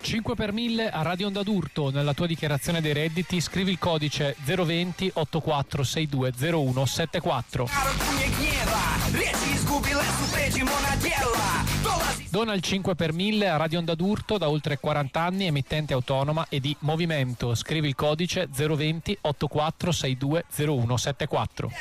5 per 1000 a Radio Onda d'Urto. Nella tua dichiarazione dei redditi scrivi il codice 020 8462 0174. Dona il 5 per 1000 a Radio Onda d'Urto da oltre 40 anni, emittente autonoma e di movimento. Scrivi il codice 020 8462 0174.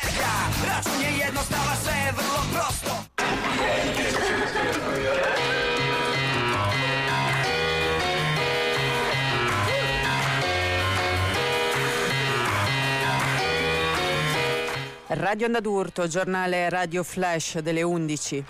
Radio Onda d'Urto, giornale Radio Flash delle 11.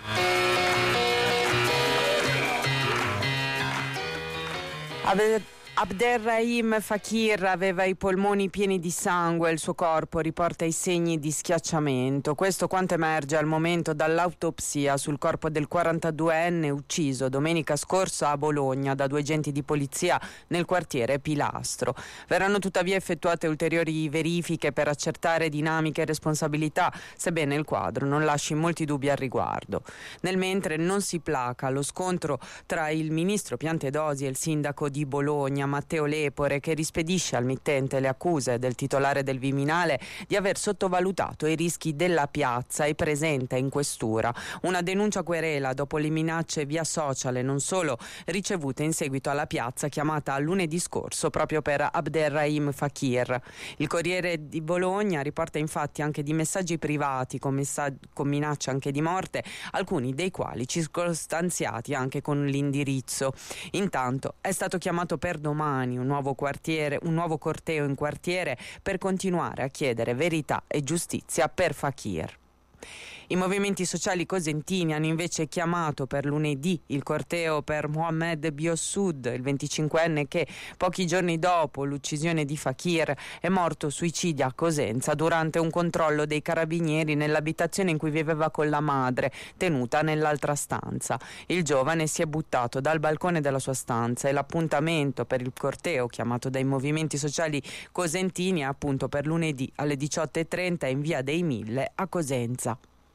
Abderrahim Fakir aveva i polmoni pieni di sangue e il suo corpo riporta i segni di schiacciamento. Questo quanto emerge al momento dall'autopsia sul corpo del 42enne ucciso domenica scorsa a Bologna da 2 agenti di polizia nel quartiere Pilastro. Verranno tuttavia effettuate ulteriori verifiche per accertare dinamiche e responsabilità, sebbene il quadro non lasci molti dubbi al riguardo. Nel mentre non si placa lo scontro tra il ministro Piantedosi e il sindaco di Bologna Matteo Lepore, che rispedisce al mittente le accuse del titolare del Viminale di aver sottovalutato i rischi della piazza e presenta in questura una denuncia querela dopo le minacce via social e non solo ricevute in seguito alla piazza chiamata lunedì scorso proprio per Abderrahim Fakir. Il Corriere di Bologna riporta infatti anche di messaggi privati con minacce anche di morte, alcuni dei quali circostanziati anche con l'indirizzo. Intanto è stato chiamato per domani un nuovo corteo in quartiere per continuare a chiedere verità e giustizia per Fakir. I movimenti sociali cosentini hanno invece chiamato per lunedì il corteo per Mohamed Biossud, il 25enne che pochi giorni dopo l'uccisione di Fakir è morto suicidio a Cosenza durante un controllo dei carabinieri nell'abitazione in cui viveva con la madre, tenuta nell'altra stanza. Il giovane si è buttato dal balcone della sua stanza e l'appuntamento per il corteo chiamato dai movimenti sociali cosentini è appunto per lunedì alle 18:30 in via dei Mille a Cosenza.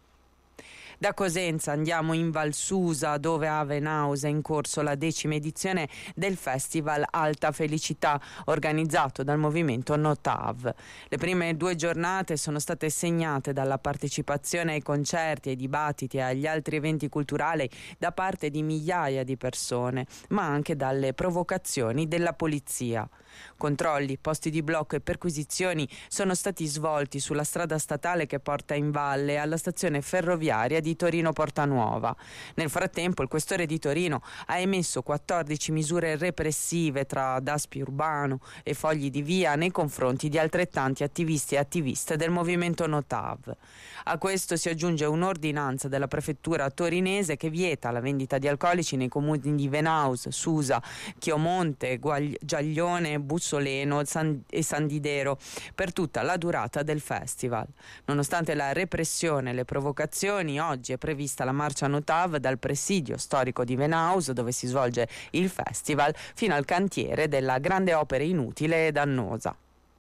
Da Cosenza andiamo in Valsusa, dove a Venaus è in corso la 10ª edizione del Festival Alta Felicità organizzato dal movimento Notav. Le prime 2 giornate sono state segnate dalla partecipazione ai concerti, ai dibattiti e agli altri eventi culturali da parte di migliaia di persone, ma anche dalle provocazioni della polizia. Controlli, posti di blocco e perquisizioni sono stati svolti sulla strada statale che porta in valle alla stazione ferroviaria di Torino Portanuova. Nel frattempo il questore di Torino ha emesso 14 misure repressive tra daspi urbano e fogli di via nei confronti di altrettanti attivisti e attiviste del movimento Notav. A questo si aggiunge un'ordinanza della prefettura torinese che vieta la vendita di alcolici nei comuni di Venaus, Susa, Chiomonte, Giaglione, Bussoleno e San Didero per tutta la durata del festival. Nonostante la repressione e le provocazioni, oggi è prevista la marcia Notav dal presidio storico di Venaus, dove si svolge il festival, fino al cantiere della grande opera inutile e dannosa.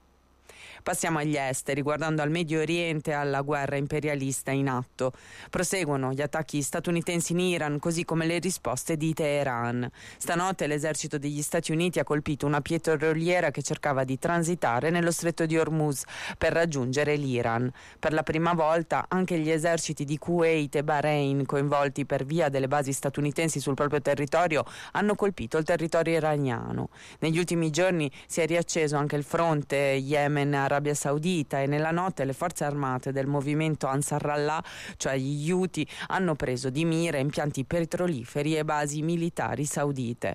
Passiamo agli esteri, guardando al Medio Oriente e alla guerra imperialista in atto. Proseguono gli attacchi statunitensi in Iran, così come le risposte di Teheran. Stanotte l'esercito degli Stati Uniti ha colpito una petroliera che cercava di transitare nello stretto di Hormuz per raggiungere l'Iran. Per la prima volta anche gli eserciti di Kuwait e Bahrain, coinvolti per via delle basi statunitensi sul proprio territorio, hanno colpito il territorio iraniano. Negli ultimi giorni si è riacceso anche il fronte Yemen, Arabia Saudita, e nella notte le forze armate del movimento Ansar Allah, cioè gli Houthi, hanno preso di mira impianti petroliferi e basi militari saudite.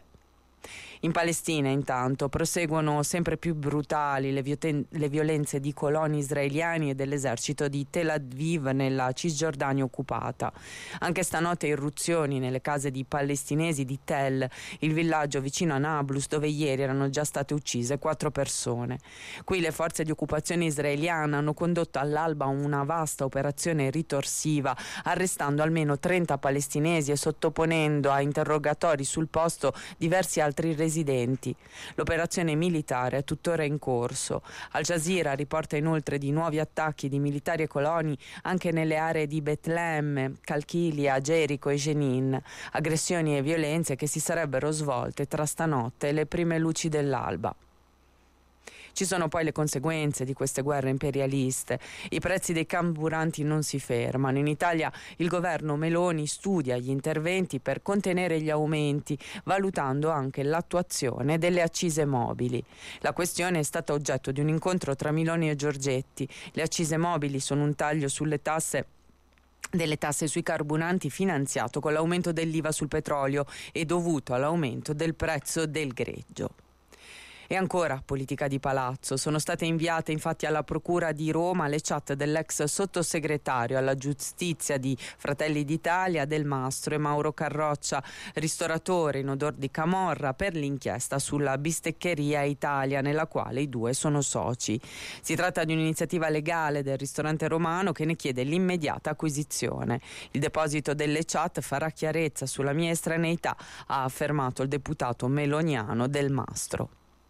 In Palestina intanto proseguono sempre più brutali le violenze di coloni israeliani e dell'esercito di Tel Aviv nella Cisgiordania occupata. Anche stanotte irruzioni nelle case di palestinesi di Tel, il villaggio vicino a Nablus, dove ieri erano già state uccise 4 persone. Qui le forze di occupazione israeliana hanno condotto all'alba una vasta operazione ritorsiva, arrestando almeno 30 palestinesi e sottoponendo a interrogatori sul posto diversi altri altri residenti. L'operazione militare è tuttora in corso. Al Jazeera riporta inoltre di nuovi attacchi di militari e coloni anche nelle aree di Betlemme, Calchilia, Gerico e Jenin, aggressioni e violenze che si sarebbero svolte tra stanotte e le prime luci dell'alba. Ci sono poi le conseguenze di queste guerre imperialiste. I prezzi dei carburanti non si fermano. In Italia il governo Meloni studia gli interventi per contenere gli aumenti, valutando anche l'attuazione delle accise mobili. La questione è stata oggetto di un incontro tra Meloni e Giorgetti. Le accise mobili sono un taglio delle tasse sui carburanti finanziato con l'aumento dell'IVA sul petrolio e dovuto all'aumento del prezzo del greggio. E ancora politica di palazzo. Sono state inviate infatti alla Procura di Roma le chat dell'ex sottosegretario alla giustizia di Fratelli d'Italia Del Mastro e Mauro Carroccia, ristoratore in odor di camorra, per l'inchiesta sulla bisteccheria Italia nella quale i due sono soci. Si tratta di un'iniziativa legale del ristorante romano che ne chiede l'immediata acquisizione. Il deposito delle chat farà chiarezza sulla mia estraneità, ha affermato il deputato meloniano Del Mastro.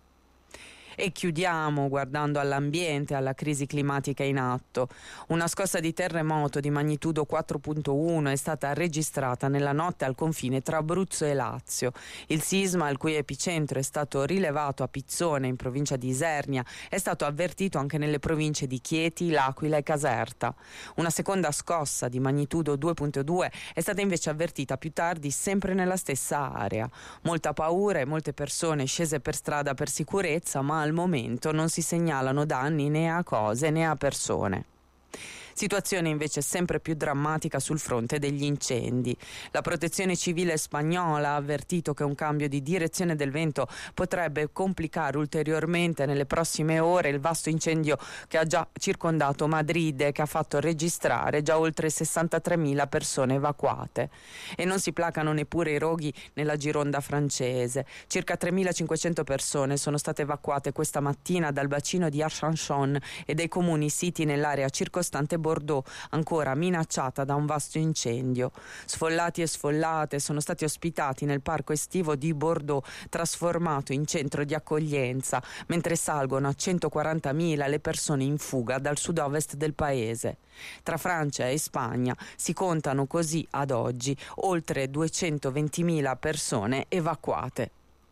E chiudiamo guardando all'ambiente, alla crisi climatica in atto. Una scossa di terremoto di magnitudo 4.1 è stata registrata nella notte al confine tra Abruzzo e Lazio. Il sisma, al cui epicentro è stato rilevato a Pizzone, in provincia di Isernia, è stato avvertito anche nelle province di Chieti, L'Aquila e Caserta. Una seconda scossa di magnitudo 2.2 è stata invece avvertita più tardi sempre nella stessa area. Molta paura e molte persone scese per strada per sicurezza, ma al momento non si segnalano danni né a cose né a persone. Situazione invece sempre più drammatica sul fronte degli incendi. La Protezione Civile spagnola ha avvertito che un cambio di direzione del vento potrebbe complicare ulteriormente nelle prossime ore il vasto incendio che ha già circondato Madrid e che ha fatto registrare già oltre 63.000 persone evacuate. E non si placano neppure i roghi nella Gironda francese. Circa 3.500 persone sono state evacuate questa mattina dal bacino di Archanchon e dai comuni siti nell'area circostante Bordeaux, ancora minacciata da un vasto incendio. Sfollati e sfollate sono stati ospitati nel parco estivo di Bordeaux, trasformato in centro di accoglienza, mentre salgono a 140.000 le persone in fuga dal sud-ovest del paese. Tra Francia e Spagna si contano così ad oggi oltre 220.000 persone evacuate.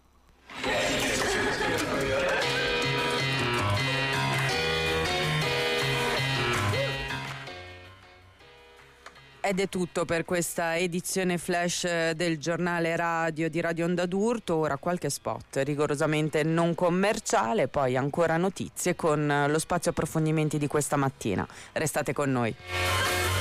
Ed è tutto per questa edizione flash del giornale radio di Radio Onda d'Urto. Ora qualche spot rigorosamente non commerciale, poi ancora notizie con lo spazio approfondimenti di questa mattina. Restate con noi.